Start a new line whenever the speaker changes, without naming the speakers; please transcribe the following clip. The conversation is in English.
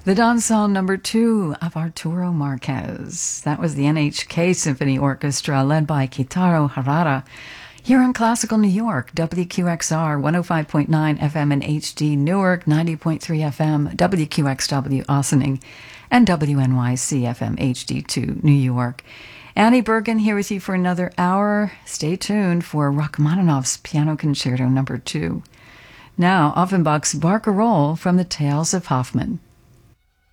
The Dansal number 2 of Arturo Marquez. That was the NHK Symphony Orchestra led by Kitaro Harada. Here in Classical New York, WQXR 105.9 FM in HD Newark, 90.3 FM, WQXW Ossining, and WNYC FM HD2 New York. Annie Bergen here with you for another hour. Stay tuned for Rachmaninoff's Piano Concerto number 2. Now, Offenbach's Barcarolle from the Tales of Hoffmann.